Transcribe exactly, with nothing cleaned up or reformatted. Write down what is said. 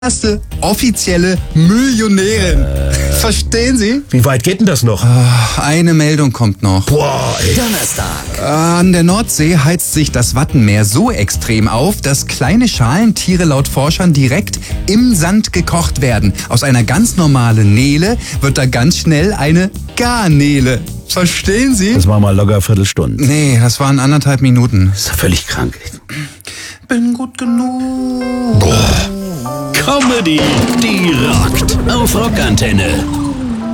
erste offizielle Millionärin. Äh, Verstehen Sie? Wie weit geht denn das noch? Eine Meldung kommt noch. Boah, ey. Donnerstag. An der Nordsee heizt sich das Wattenmeer so extrem auf, dass kleine Schalentiere laut Forschern direkt im Sand gekocht werden. Aus einer ganz normalen Nele wird da ganz schnell eine Garnele. Verstehen Sie? Das war mal locker eine Viertelstunde. Nee, das waren anderthalb Minuten. Das ist doch völlig krank. Bin gut genug. Boah. Comedy, die rockt auf Rockantenne.